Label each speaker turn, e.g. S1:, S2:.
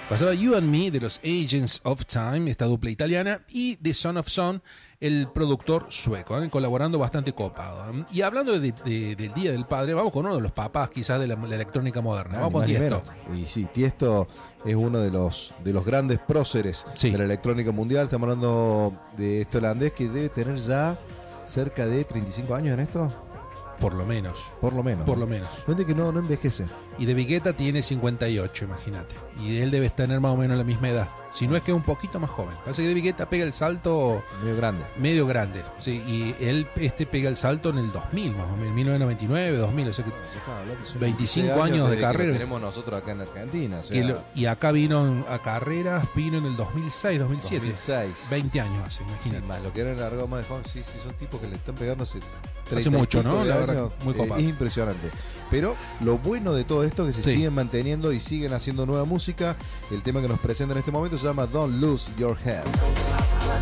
S1: Pasaba You and Me de los Agents of Time, esta dupla italiana, y The Son of Son, el productor sueco, colaborando bastante copado. Y hablando del Día del Padre, vamos con uno de los papás quizás de la electrónica moderna. Vamos con Tiesto.
S2: Y sí, Tiesto es uno de los grandes próceres de la electrónica mundial. Estamos hablando de este holandés que debe tener ya cerca de 35 años en esto.
S1: Por lo menos.
S2: Por lo menos. Gente que no envejece.
S1: Y de Guetta tiene 58, imagínate. Y él debe tener más o menos la misma edad. Si no es que es un poquito más joven. Parece que de Guetta pega el salto medio grande. Sí, y él pega el salto en el 2000, más o menos, 1999, 2000. O sea que 25 años de carrera.
S2: Que tenemos nosotros acá en Argentina. O sea,
S1: y acá vino a carreras, vino en el 2006, 2007.
S2: 2006.
S1: 20 años hace, imagínate.
S2: Sí, más lo que eran largado más de joven. Sí, son tipos que le están pegando hace
S1: mucho, ¿no? La verdad, muy copado.
S2: Es impresionante. Pero lo bueno de todo esto es que se siguen manteniendo y siguen haciendo nueva música. El tema que nos presenta en este momento se llama Don't Lose Your Head.